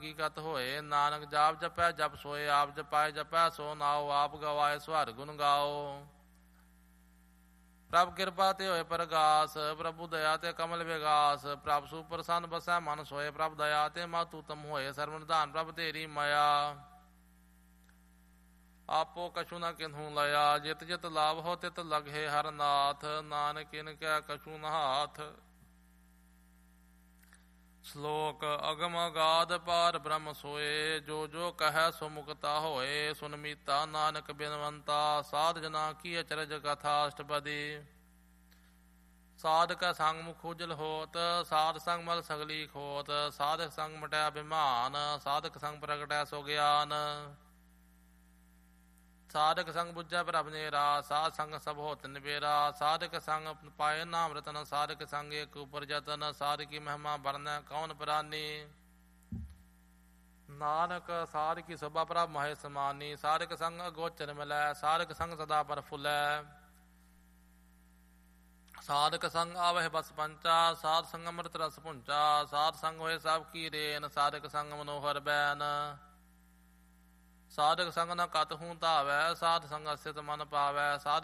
ਹਕੀਕਤ ਹੋਏ। ਨਾਨਕ ਜਾਪ ਜਪੈ ਜਪ ਸੋਏ, ਆਪ ਜਪਾਏ ਜਪੈ ਸੋ ਨਾਉ। ਆਪ ਗਵਾਏ ਸੁਹਰ ਗੁਣ ਗਾਓ। ਪ੍ਰਭ ਕਿਰਪਾ ਤੇ ਹੋਏ ਪ੍ਰਗਾਸ, ਪ੍ਰਭੂ ਦਇਆ ਤੇ ਕਮਲ ਵਿਗਾਸ। ਪ੍ਰਭ ਸੁਪ੍ਰਸੰਨ ਬਸੈ ਮਨ ਸੋਏ, ਪ੍ਰਭ ਦਇਆ ਤੇ ਮਤ ਉਤਮ ਹੋਏ। ਸਰਵ ਨਿਧਾਨ ਪ੍ਰਭ ਤੇਰੀ ਮਾਇਆ, ਆਪੋ ਕਛੂ ਨ ਕਿਨਹੂ ਲਿਆ। ਜਿਤ ਜਿਤ ਲਾਭ ਹੋ ਤਿਤ ਲਗਹਿ ਹਰ ਨਾਥ, ਨਾਨਕ ਇਨ ਕੈ ਕਛੂ ਨ ਹਾਥ। ਸ਼ਲੋਕ ਅਗਮ ਅਗਾਧ ਪਾਰ ਬ੍ਰਹਮ ਸੋਏ, ਜੋ ਜੋ ਕਹੈ ਸੋ ਮੁਕਤਾ ਹੋਏ। ਸੁਨ ਮੀਤਾ ਨਾਨਕ ਬਿਨਵੰਤਾ, ਸਾਧ ਜਨਾ ਕੀ ਅਚਰਜ ਕਥਾ। ਅਸ਼ਟਪਦੀ ਸਾਧਕ ਸੰਗ ਮੁਖ ਉਜਲ ਹੋਤ, ਸਾਧ ਸੰਗ ਮਲ ਸਗਲੀ ਖੋਤ। ਸਾਧਕ ਸੰਗ ਮਟਿਆ ਅਭਿਮਾਨ, ਸਾਧਕ ਸੰਗ ਪ੍ਰਗਟੈ ਸੋ ਗਿਆਨ। ਸਾਧਕ ਸੰਗ ਬੁੱਝੈ ਪ੍ਰਭ ਨੇਰਾ, ਸਾਧ ਸੰਗ ਸਭ ਹੋਤ ਨਿਬੇਰਾ। ਸਾਧਕ ਸੰਗ ਪਾਏ ਨਾਮ ਰਤਨ, ਸਾਧਕ ਸੰਗ ਏਕ ਉਪਰ ਜਤਨ। ਸਾਧ ਕੀ ਮਹਿਮਾ ਵਰਨੈ ਕੌਣ ਪ੍ਰਾਨੀ, ਨਾਨਕ ਸਾਧ ਕੀ ਸੋਭਾ ਪ੍ਰਭ ਮਹੇ ਸਮਾਨੀ। ਸਾਧਕ ਸੰਗ ਅਗੋਚਰ ਮਿਲੈ, ਸਾਧਕ ਸੰਗ ਸਦਾ ਪ੍ਰਫੁੱਲੈ। ਸਾਧਕ ਸੰਗ ਆਵਹਿ ਬਸ ਪੰਚਾ, ਸਾਧ ਸੰਗ ਅੰਮ੍ਰਿਤ ਰਸ ਪੁੰਚਾ। ਸਾਧ ਸੰਗ ਹੋਏ ਸਭ ਕੀ ਰੇਨ, ਸਾਧਕ ਸੰਗ ਮਨੋਹਰ ਬੈਨ। ਸਾਧਕ ਸੰਗ ਨ ਕਤਹੂ ਧਾਵੈ, ਸਾਧ ਸੰਗ ਅਸਿਤ ਮਨ ਪਾਵੈ। ਸਾਧਕ